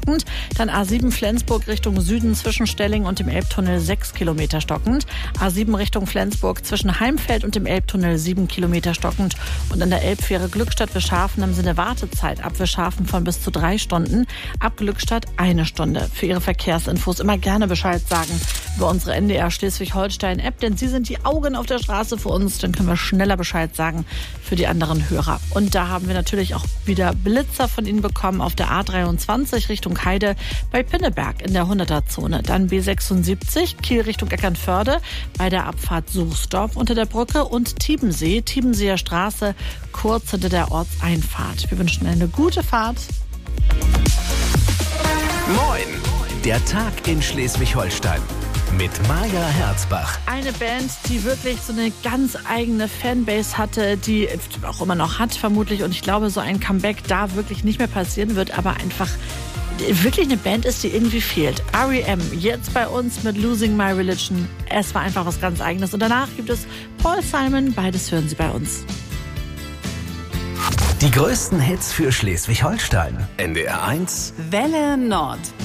stockend. Dann A7 Flensburg Richtung Süden zwischen Stelling und dem Elbtunnel 6 Kilometer stockend. A7 Richtung Flensburg zwischen Heimfeld und dem Elbtunnel 7 Kilometer stockend. Und an der Elbfähre Glückstadt-Wischhafen haben Sie eine Wartezeit ab Wischhafen von bis zu 3 Stunden. Ab Glückstadt 1 Stunde. Für Ihre Verkehrsinfos immer gerne Bescheid sagen über unsere NDR Schleswig-Holstein-App, denn Sie sind die Augen auf der Straße für uns. Dann können wir schneller Bescheid sagen für die anderen Hörer. Und da haben wir natürlich auch wieder Blitzer von Ihnen bekommen auf der A23 Richtung Heide bei Pinneberg in der 100er-Zone. Dann B76 Kiel Richtung Eckernförde bei der Abfahrt Suchsdorf unter der Brücke und Tiebenseer Straße kurz hinter der Ortseinfahrt. Wir wünschen eine gute Fahrt. Moin, der Tag in Schleswig-Holstein mit Maja Herzbach. Eine Band, die wirklich so eine ganz eigene Fanbase hatte, die auch immer noch hat vermutlich. Und ich glaube, so ein Comeback da wirklich nicht mehr passieren wird, aber einfach wirklich eine Band ist, die irgendwie fehlt. R.E.M. jetzt bei uns mit Losing My Religion. Es war einfach was ganz Eigenes. Und danach gibt es Paul Simon. Beides hören Sie bei uns. Die größten Hits für Schleswig-Holstein. NDR 1 Welle Nord.